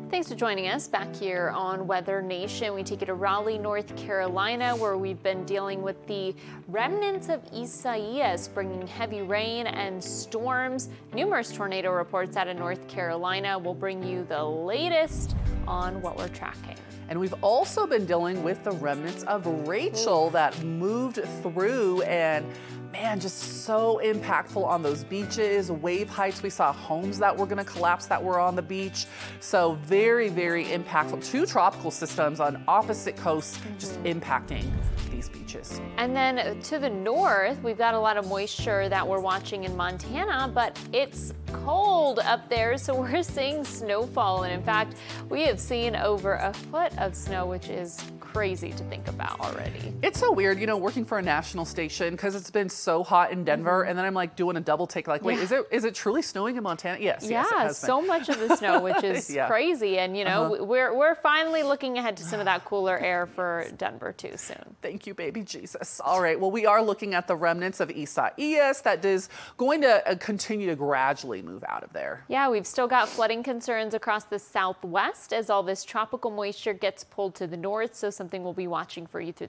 Thanks for joining us back here on Weather Nation. We take you to Raleigh, North Carolina, where we've been dealing with the remnants of Isaias, bringing heavy rain and storms. Numerous tornado reports out of North Carolina. We'll bring you the latest on what we're tracking. And we've also been dealing with the remnants of Rachel that moved through, and man, just so impactful on those beaches, wave heights. We saw homes that were going to collapse that were on the beach. So very, very impactful. Two tropical systems on opposite coasts just impacting these beaches. And then to the north, we've got a lot of moisture that we're watching in Montana, but it's cold up there, so we're seeing snowfall. And in fact, we have seen over a foot of snow, which is crazy to think about already. It's so weird, you know, working for a national station, because it's been so hot in Denver, and then I'm like doing a double take, like, wait, is it truly snowing in Montana? Yes, yeah, yes, it has so much of the snow, which is crazy. And you know, we're finally looking ahead to some of that cooler air for Denver too soon. Thank you, baby Jesus. All right, well, we are looking at the remnants of Isaias that is going to continue to gradually move out of there. Yeah, we've still got flooding concerns across the southwest as all this tropical moisture gets pulled to the north, so something we'll be watching for you through